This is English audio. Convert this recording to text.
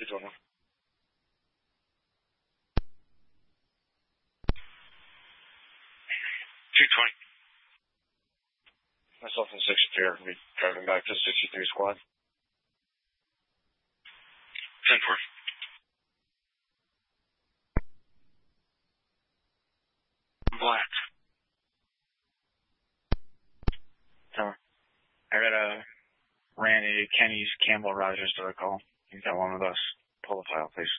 220. 220. Myself and 6 here. We'll be driving back to 63 squad. 10-4. Black. Tower. I got a Randy, Kenny's, Campbell, Rogers to the call. You got one of us. Pull the file, please.